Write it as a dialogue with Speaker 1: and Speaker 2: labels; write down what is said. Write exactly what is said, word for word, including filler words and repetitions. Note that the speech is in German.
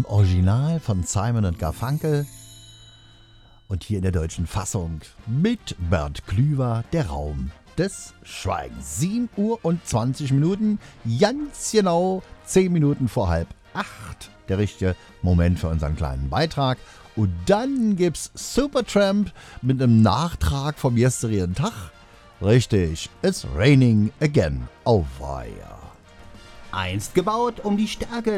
Speaker 1: im Original von Simon und Garfunkel und hier in der deutschen Fassung mit Bert Klüver, der Raum des Schweigens. sieben Uhr und zwanzig Minuten, ganz genau zehn Minuten vor halb acht. Der richtige Moment für unseren kleinen Beitrag. Und dann gibt's Supertramp mit einem Nachtrag vom gestrigen Tag. Richtig, it's raining again. Oh weia.
Speaker 2: Einst gebaut, um die Stärke